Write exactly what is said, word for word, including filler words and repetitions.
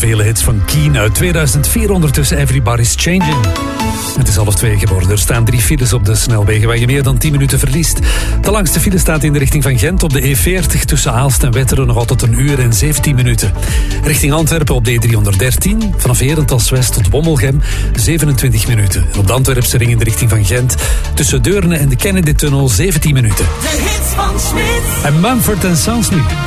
vele hits van Keen uit tweeduizend vier. Ondertussen Everybody's Changing. Het is half twee geworden. Er staan drie files op de snelwegen waar je meer dan tien minuten verliest. De langste file staat in de richting van Gent op de E veertig tussen Aalst en Wetteren nog altijd een uur en zeventien minuten. Richting Antwerpen op de E driehonderddertien vanaf Herentals West tot Wommelgem zevenentwintig minuten. En op de Antwerpse ring in de richting van Gent tussen Deurne en de Kennedy-tunnel zeventien minuten. De hits van Smit. En Mumford en Sons nu.